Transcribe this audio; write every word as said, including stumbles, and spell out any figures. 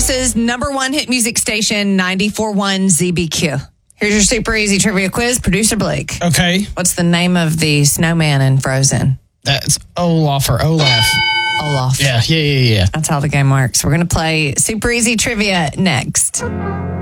Texas's number one hit music station, ninety-four point one Z B Q. Here's your super easy trivia quiz. Producer Blake. Okay. What's the name of the snowman in Frozen? That's Olaf or Olaf. Olaf. Yeah, yeah, yeah, yeah. That's how the game works. We're going to play super easy trivia next.